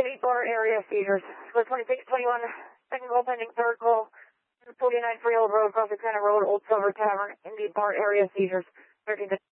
8 bar area seizures. Split 2621, second call pending, third call, 49 Freehold Road, Crawford Center Road, Old Silver Tavern, in 8 bar area seizures. 13